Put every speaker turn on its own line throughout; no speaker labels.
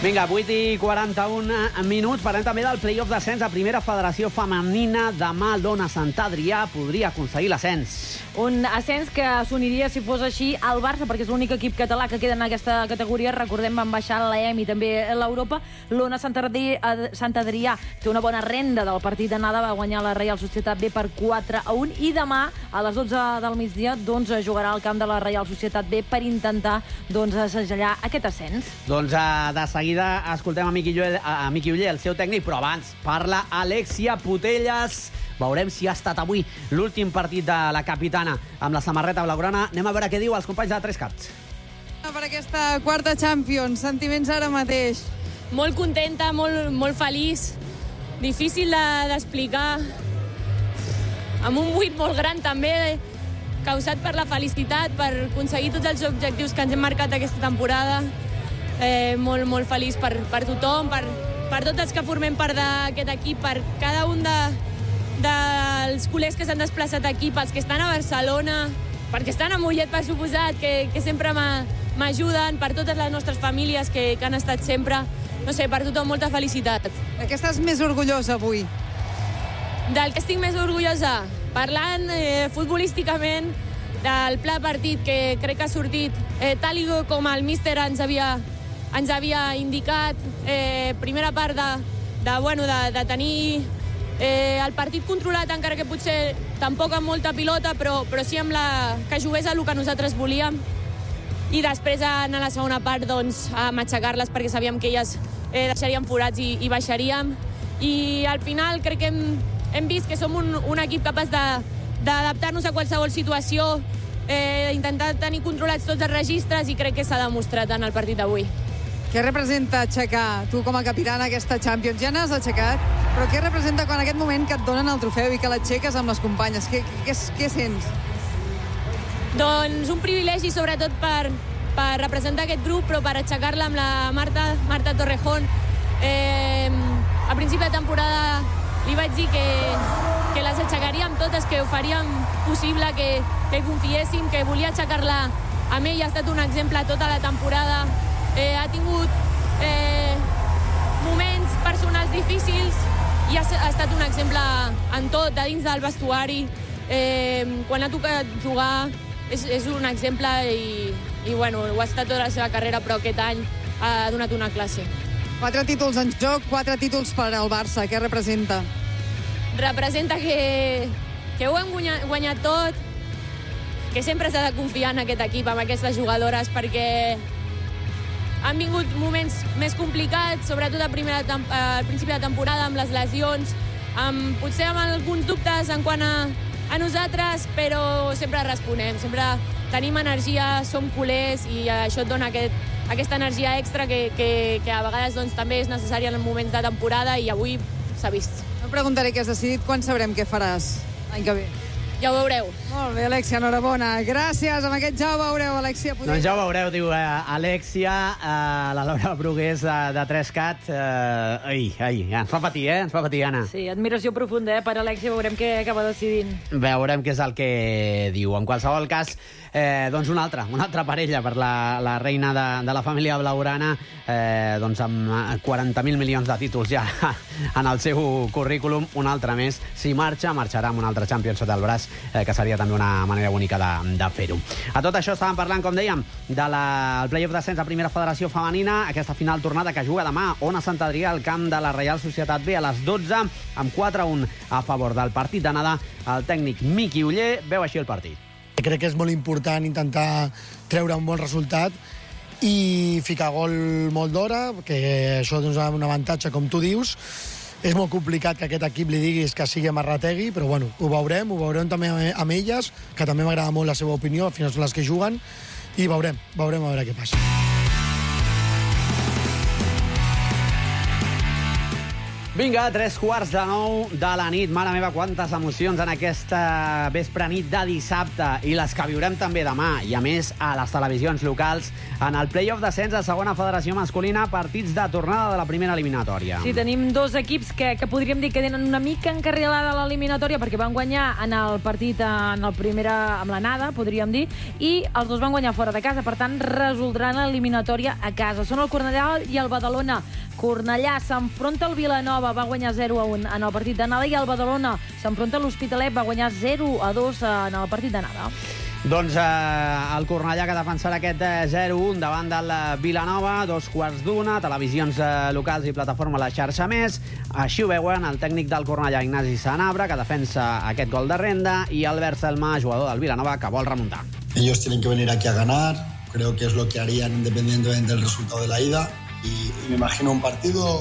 Vinga, 8:41 Parlem també del play-off d'ascens a Primera Federació Femenina. Demà l'Ona Sant Adrià podria aconseguir l'ascens.
Un ascens que s'uniria, si fos així, al Barça, perquè és l'únic equip català que queda en aquesta categoria. Recordem, van baixar l'EM i també l'Europa. L'Ona Sant Adrià té una bona renda del partit d'anada, va guanyar la Reial Societat B per 4-1 i demà, a les 12 del migdia, jugarà al camp de la Reial Societat B per intentar segellar aquest ascens.
Doncs de seguida escoltem a Miqui Uller, el seu tècnic, però abans parla Alexia Putellas. Veurem si ha estat avui l'últim partit de la capitana amb la samarreta blaugrana. Anem a veure què diu els companys de 3 Cats.
Per aquesta quarta Champions, sentiments ara mateix?
Molt contenta, molt feliç. Difícil d'explicar. Amb un buit molt gran també, causat per la felicitat, per aconseguir tots els objectius que ens hem marcat aquesta temporada. Molt feliç per tothom, per tots els que formem part d'aquest equip, per cada un dels culers que s'han desplaçat aquí, pels que estan a Barcelona, perquè estan a Mollet, per suposat, que sempre m'ajuden, per totes les nostres famílies que han estat sempre. No sé, per tothom, molta felicitat.
De què estàs més orgullosa avui?
Del que estic més orgullosa? Parlant futbolísticament del pla partit, que crec que ha sortit tal com el míster ens havia indicat. Primera part de tenir el partit controlat, encara que potser tampoc amb molta pilota, però sí amb que jugués el que nosaltres volíem. I després, en la segona part, a matxacar-les, perquè sabíem que elles deixarien forats i baixaríem. I al final crec que hem vist que som un equip capaç d'adaptar-nos a qualsevol situació, intentar tenir controlats tots els registres, i crec que s'ha demostrat en el partit d'avui.
Què representa aixecar, tu com a capitana, aquesta Champions? Ja n'has aixecat, però què representa quan en aquest moment que et donen el trofeu i que l'aixeques amb les companyes? Què sents?
Doncs un privilegi, sobretot per representar aquest grup, però per aixecar-la amb la Marta Torrejón. A principi de temporada li vaig dir que les aixecaríem totes, que ho faríem possible, que confiéssim, que volia aixecar-la amb ella. Ha estat un exemple tota la temporada. Ha tingut moments personals difícils i ha estat un exemple en tot, de dins del vestuari. Quan ha tocat jugar és un exemple i bueno, ho ha estat tota la seva carrera, però aquest any ha donat una classe.
4 títols en joc, 4 títols per al Barça. Què representa?
Representa que ho hem guanyat tot, que sempre s'ha de confiar en aquest equip, amb aquestes jugadores, perquè han vingut moments més complicats, sobretot al principi de temporada, amb les lesions, potser amb alguns dubtes en quant a nosaltres, però sempre responem, sempre tenim energia, som culers, i això et dona aquesta energia extra que a vegades també és necessària en moments de temporada, i avui s'ha vist.
No preguntaré què has decidit, quan sabrem què faràs l'any que ve?
Ja ho veureu.
Molt bé, Alexia, enhorabona. Gràcies, amb aquest ja ho veureu, Alexia.
Doncs ja ho veureu, diu Alexia, la Laura Brugués de 3Cat. Ens fa patir, ens fa patir, Anna.
Sí, admiració profunda per Alexia, veurem què acaba decidint.
Veurem què és el que diu. En qualsevol cas, doncs una altra parella per la reina de la família blaugrana, doncs amb 40.000 milions de títols ja en el seu currículum, un altre més. Si marxarà amb un altre Champions sota el braç, que seria també una manera bonica de fer-ho. A tot això estàvem parlant, com dèiem, del play-off d'ascens a Primera Federació Femenina, aquesta final tornada que juga demà Ona Sant Adrià al camp de la Reial Societat B a les 12, amb 4-1 a favor del partit d'anada. El tècnic Miqui Uller veu així el partit.
Crec que és molt important intentar treure un bon resultat i ficar gol molt d'hora, que això és un avantatge, com tu dius. És molt complicat que aquest equip li diguis que sigui Marrategui, però bueno, ho veurem també amb elles, que també m'agrada molt la seva opinió, al final són les que juguen, i veurem a veure què passa.
Vinga, 8:45 de la nit. Mare meva, quantes emocions en aquesta vespre nit de dissabte, i les que viurem també demà, i a més a les televisions locals, en el play-off d'ascens a segona federació masculina, partits de tornada de la primera eliminatòria.
Sí, tenim dos equips que podríem dir que tenen una mica encarrilada l'eliminatòria, perquè van guanyar en el partit amb l'anada, podríem dir, i els dos van guanyar fora de casa, per tant resoldran l'eliminatòria a casa. Són el Cornellà i el Badalona. Cornellà s'enfronta al Vilanova, va guanyar 0-1 en el partit d'anada, i el Badalona s'enfronta a l'Hospitalet, va guanyar 0-2 en el partit d'anada.
Doncs el Cornellà, que defensarà aquest 0-1 davant del Vilanova, 2:15, televisions locals i plataforma a la xarxa més. Així ho veuen el tècnic del Cornellà, Ignasi Sanabra, que defensa aquest gol de renda, i Albert Selma, jugador del Vilanova, que vol remuntar.
Ellos tienen que venir aquí a ganar, creo que es lo que harían independientemente del resultado de la ida, y me imagino un partido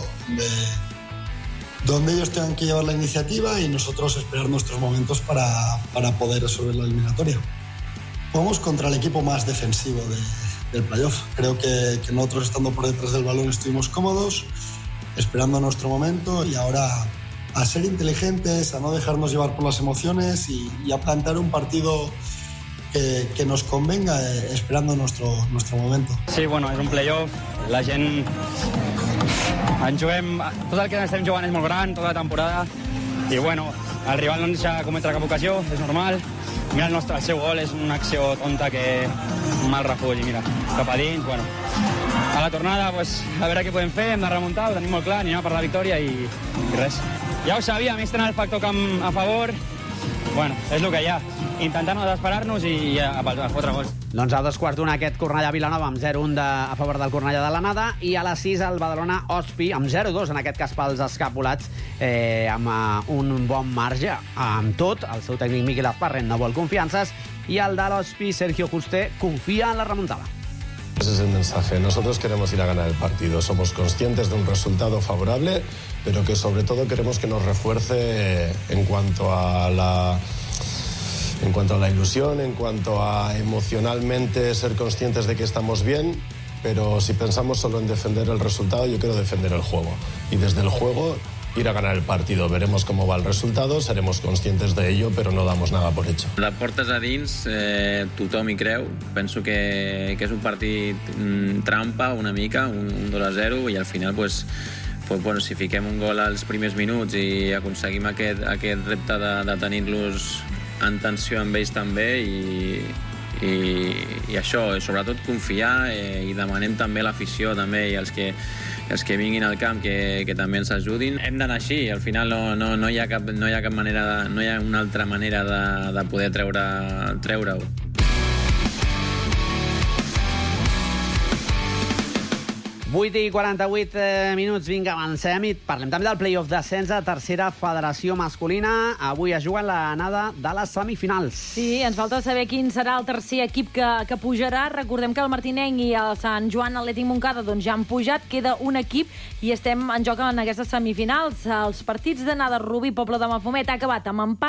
donde ellos tengan que llevar la iniciativa y nosotros esperar nuestros momentos para poder resolver la eliminatoria. Vamos contra el equipo más defensivo del playoff. Creo que nosotros, estando por detrás del balón, estuvimos cómodos, esperando nuestro momento, y ahora a ser inteligentes, a no dejarnos llevar por las emociones y a plantear un partido que nos convenga, esperando nuestro momento.
Sí, bueno, és un playoff, la gent en juguem, tot el que estem jugant és molt gran, tota la temporada, i bueno, el rival no ens deixa cometre cap ocasió, és normal. Mira, el seu gol és una acció tonta que mal refull, i mira, cap a dins, bueno. A la tornada, pues, a veure què podem fer, hem de remuntar, ho tenim molt clar, anem per la victòria i res. Ja ho sabíem, ells tenen el factor camp a favor, bueno, és el que hi ha. Intentar no desesperar-nos i a fotre gols.
Doncs a 2:15 aquest Cornellà-Vilanova amb 0-1 a favor del Cornellà de l'anada, i a les 6 el Badalona-Ospi amb 0-2, en aquest cas pels escapulats, amb un bon marge. Amb tot, el seu tècnic Miquel Azparren no vol confiances, i el de l'Ospi, Sergio Juste, confia en la remuntada.
Ese es el mensaje. Nosotros queremos ir a ganar el partido. Somos conscientes de un resultado favorable, pero que sobre todo queremos que nos refuerce en cuanto a la ilusión, en cuanto a emocionalmente ser conscientes de que estamos bien, pero si pensamos solo en defender el resultado, yo quiero defender el juego. Y desde el juego ir a ganar el partido. Veremos cómo va el resultado, seremos conscientes de ello, pero no damos nada por hecho.
La portes a dins, tothom hi creu. Penso que és un partit trampa una mica, un 2-0, i al final, pues, bueno, si fiquem un gol als primers minuts i aconseguim aquest repte de tenir-los en tensió amb ells també, i això, sobretot confiar, i demanem també a l'afició també, i els que vinguin al camp que també ens ajudin. Hem d'anar així, al final no hi ha cap manera, no hi ha una altra manera de poder treure-ho.
Vuit i 48 minuts, vinga, avancem i parlem també del play-off d'ascens a tercera federació masculina. Avui es juguen l'anada de les semifinals.
Sí, ens falta saber quin serà el tercer equip que pujarà. Recordem que el Martinenc i el Sant Joan Atlètic Montcada doncs ja han pujat, queda un equip i estem en joc en aquestes semifinals. Els partits d'anada Rubí, Pobla de Mafumet, ha acabat amb empat